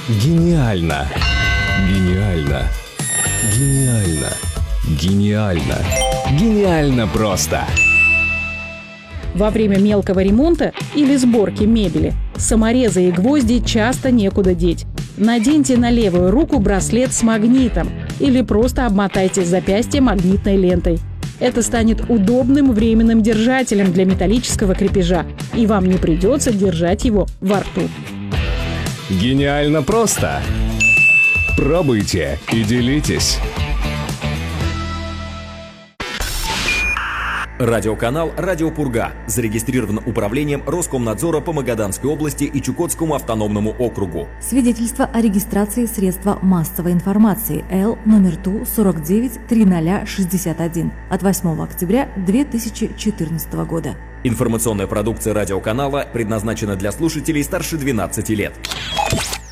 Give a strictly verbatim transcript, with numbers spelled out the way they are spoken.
Гениально! Гениально! Гениально! Гениально! Гениально просто! Во время мелкого ремонта или сборки мебели саморезы и гвозди часто некуда деть. Наденьте на левую руку браслет с магнитом или просто обмотайте запястье магнитной лентой. Это станет удобным временным держателем для металлического крепежа, и вам не придется держать его во рту. Гениально просто! Пробуйте и делитесь! Радиоканал «Радио Пурга» зарегистрирован управлением Роскомнадзора по Магаданской области и Чукотскому автономному округу. Свидетельство о регистрации средства массовой информации Л номер Ту сорок девять триста шестьдесят один от восьмого октября две тысячи четырнадцатого года. Информационная продукция радиоканала предназначена для слушателей старше двенадцати лет.